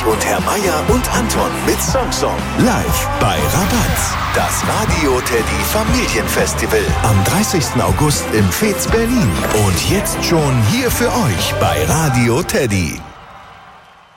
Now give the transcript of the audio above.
und Herr Meier und Anton mit Song live bei Rabatz. Das Radio Teddy Familienfestival am 30. August im Fez Berlin. Und jetzt schon hier für euch bei Radio Teddy.